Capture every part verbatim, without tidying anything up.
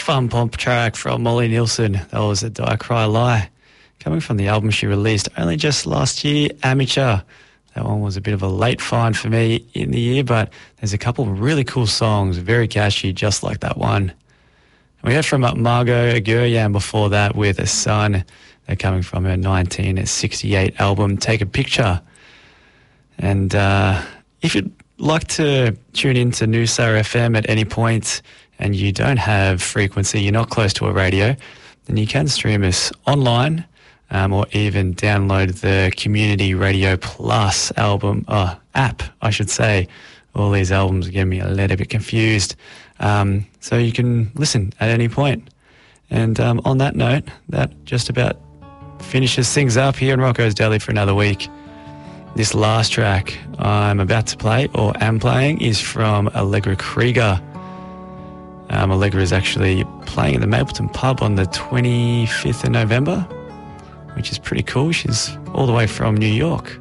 fun pop track from Molly Nielsen. That was a Die Cry Lie, coming from the album she released only just last year, Amateur. That one was a bit of a late find for me in the year, but there's a couple of really cool songs, very catchy, just like that one. We heard from Margot Guryan before that with A Son. They're coming from her nineteen sixty-eight album, Take a Picture. And uh, if you'd like to tune in to New Sarah F M at any point and you don't have frequency, you're not close to a radio, then you can stream us online um, or even download the Community Radio Plus album, uh, app, I should say. All these albums get me a little bit confused. Um, so you can listen at any point. And um, on that note, that just about finishes things up here in Rocco's Daily for another week. This last track I'm about to play, or am playing, is from Allegra Krieger. Um, Allegra is actually playing at the Mapleton Pub on the twenty-fifth of November, which is pretty cool. She's all the way from New York.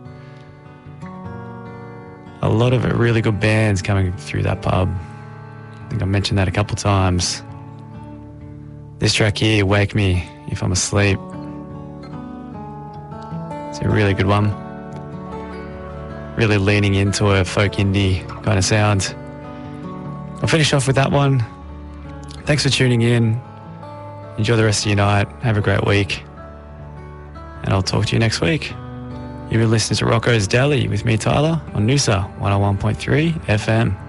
A lot of really good bands coming through that pub. I think I mentioned that a couple times. This track here, Wake Me If I'm Asleep. It's a really good one. Really leaning into a folk indie kind of sound. I'll finish off with that one. Thanks for tuning in. Enjoy the rest of your night. Have a great week. And I'll talk to you next week. You've been listening to Rocco's Daily with me, Tyler, on Noosa one oh one point three F M.